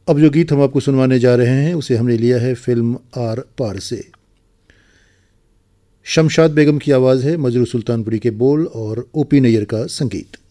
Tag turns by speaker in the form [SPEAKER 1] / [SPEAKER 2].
[SPEAKER 1] अब जो गीत हम आपको सुनवाने जा रहे हैं उसे हमने लिया है फिल्म आर पार से। शमशाद बेगम की आवाज़ है, मजरू सुल्तानपुरी के बोल और ओपी नैयर का संगीत।